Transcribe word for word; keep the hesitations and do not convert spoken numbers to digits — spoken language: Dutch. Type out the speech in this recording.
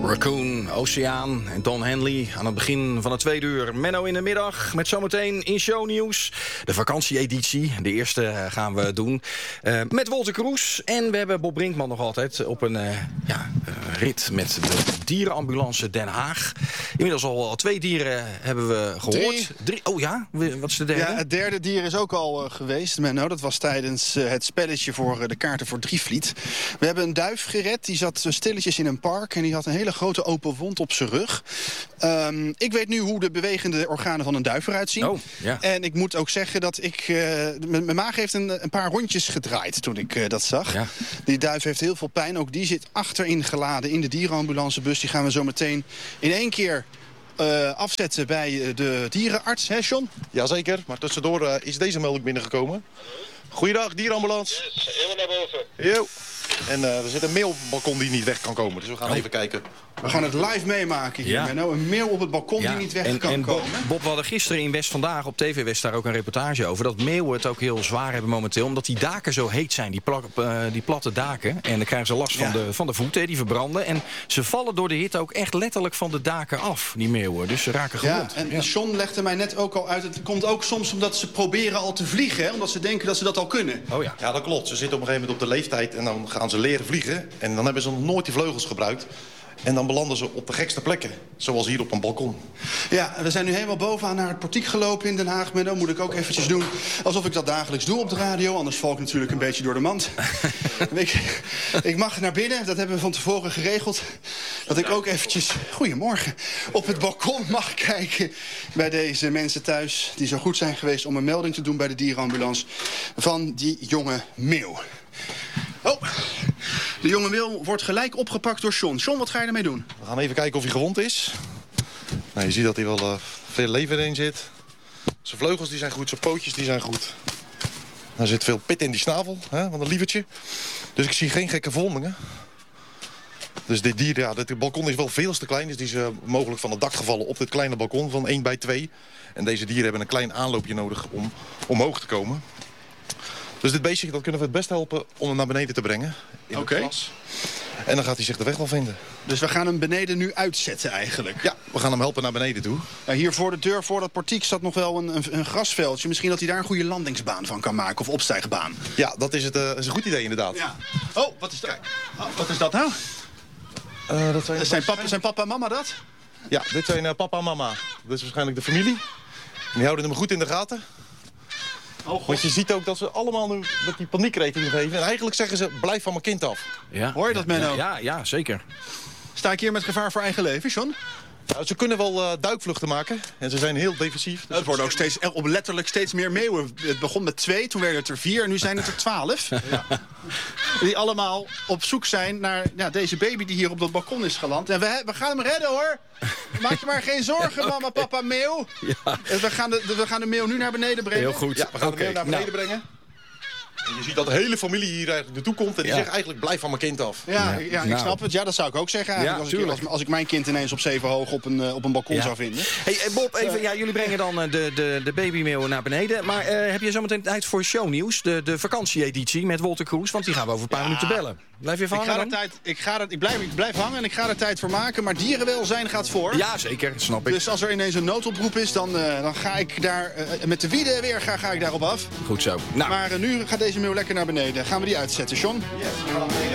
Raccoon, Oceaan en Don Henley aan het begin van het tweede uur. Menno in de middag met zometeen in shownieuws. De vakantieeditie, de eerste gaan we doen. Uh, met Wolter Kroes. En we hebben Bob Brinkman nog altijd op een uh, ja, uh, rit met de dierenambulance Den Haag. Inmiddels al twee dieren hebben we gehoord. Drie. Drie. Oh ja, wat is de derde? Ja, het derde dier is ook al uh, geweest, Menno. Dat was tijdens uh, het spelletje voor uh, de kaarten voor Drievliet. We hebben een duif gered, die zat uh, stilletjes in een park en die had een hele grote open wond op zijn rug. Um, ik weet nu hoe de bewegende organen van een duif eruit zien. Oh, ja. En ik moet ook zeggen dat ik... Uh, mijn maag heeft een, een paar rondjes gedraaid toen ik uh, dat zag. Ja. Die duif heeft heel veel pijn. Ook die zit achterin geladen in de dierenambulancebus. Die gaan we zo meteen in één keer uh, afzetten bij de dierenarts. Hè, John? Jazeker, maar tussendoor uh, is deze melding binnengekomen. Goeiedag, dierenambulance. Yes, helemaal naar boven. Yo. En uh, er zit een mail op het balkon die niet weg kan komen. Dus we gaan oh. even kijken. We gaan het live meemaken hier, ja. Menno. Een mail op het balkon ja. die niet weg en, kan en komen. Bob, Bob, we hadden gisteren in West Vandaag op T V West daar ook een reportage over. Dat meeuwen het ook heel zwaar hebben momenteel. Omdat die daken zo heet zijn, die, plak, uh, die platte daken. En dan krijgen ze last ja. van, de, van de voeten, die verbranden. En ze vallen door de hitte ook echt letterlijk van de daken af, die meeuwen. Dus ze raken gewond. Ja, en ja. John legde mij net ook al uit. Het komt ook soms omdat ze proberen al te vliegen. Hè? Omdat ze denken dat ze dat al kunnen. Oh ja. Ja, dat klopt. Ze zitten op een gegeven moment op de leeftijd en dan gaan ze leren vliegen. En dan hebben ze nog nooit die vleugels gebruikt. En dan belanden ze op de gekste plekken, zoals hier op een balkon. Ja, we zijn nu helemaal bovenaan naar het portiek gelopen in Den Haag. Maar dan moet ik ook eventjes doen alsof ik dat dagelijks doe op de radio. Anders val ik natuurlijk een beetje door de mand. ik, ik mag naar binnen, dat hebben we van tevoren geregeld. Dat ik ook eventjes, goedemorgen, op het balkon mag kijken bij deze mensen thuis. Die zo goed zijn geweest om een melding te doen bij de dierenambulance van die jonge meeuw. Oh, de jonge meeuw wordt gelijk opgepakt door John. John, wat ga je ermee doen? We gaan even kijken of hij gewond is. Nou, je ziet dat hij wel uh, veel leven in zit. Zijn vleugels die zijn goed, zijn pootjes die zijn goed. Er zit veel pit in die snavel, hè, van een lievertje. Dus ik zie geen gekke verwondingen. Dus dit dier, ja, dit balkon is wel veel te klein. Dus die is uh, mogelijk van het dak gevallen op dit kleine balkon van één bij twee. En deze dieren hebben een klein aanloopje nodig om omhoog te komen. Dus dit beestje, dat kunnen we het best helpen om hem naar beneden te brengen. In Oké. het glas. En dan gaat hij zich de weg wel vinden. Dus we gaan hem beneden nu uitzetten eigenlijk? Ja, we gaan hem helpen naar beneden toe. Ja, hier voor de deur, voor dat portiek, staat nog wel een, een, een grasveldje. Misschien dat hij daar een goede landingsbaan van kan maken, of opstijgbaan. Ja, dat is, het, uh, is een goed idee inderdaad. Ja. Oh, wat is dat? Oh, wat is dat nou? Uh, dat zijn, zijn, papa, zijn papa en mama dat? Ja, dit zijn uh, papa en mama. Dit is waarschijnlijk de familie. En die houden hem goed in de gaten. Oh, want je ziet ook dat ze allemaal nu met die paniekreten doen geven. En eigenlijk zeggen ze, blijf van mijn kind af. Ja. Hoor je dat, Menno? Ja, ja, zeker. Sta ik hier met gevaar voor eigen leven, John? Nou, ze kunnen wel uh, duikvluchten maken. En ze zijn heel defensief. Dus het worden ook steeds, op letterlijk steeds meer meeuwen. Het begon met twee, toen werden het er vier en nu zijn het er twaalf. Ja. Die allemaal op zoek zijn naar ja, deze baby die hier op dat balkon is geland. En we, we gaan hem redden, hoor. Maak je maar geen zorgen, mama, papa, meeuw. Ja. We, gaan de, de, we gaan de meeuw nu naar beneden brengen. Heel goed. Ja, we gaan okay. de meeuw naar beneden nou. brengen. En je ziet dat de hele familie hier eigenlijk naartoe komt. En die ja. zegt eigenlijk, blijf van mijn kind af. Ja, ja, ja ik nou. snap het. Ja, dat zou ik ook zeggen. Ja, als, ik, als, als ik mijn kind ineens op zeven hoog op een, uh, op een balkon ja. zou vinden. Hey, Bob, even, ja, jullie brengen dan de, de, de babymeeuwen naar beneden. Maar uh, heb je zometeen tijd voor shownieuws? De, de vakantieeditie met Wolter Kroes. Want die gaan we over een paar ja. minuten bellen. Blijf je even hangen ik ga dan? Tijd, ik, ga er, ik, blijf, ik blijf hangen en ik ga er tijd voor maken. Maar dierenwelzijn gaat voor. Ja, zeker. Snap ik. Dus als er ineens een noodoproep is, dan, uh, dan ga ik daar uh, met de wieden weer ga, ga ik daarop af. Goed zo. Nou. Maar uh, nu gaat deze meeuw lekker naar beneden. Gaan we die uitzetten, John? Yes, we gaan naar beneden.